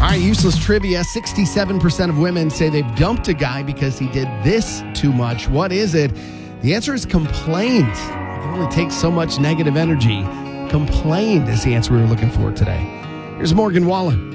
right, useless trivia. 67% of women say they've dumped a guy because he did this too much. What is it? The answer is complained. It can only take so much negative energy. Complained is the answer we were looking for today. Here's Morgan Wallen.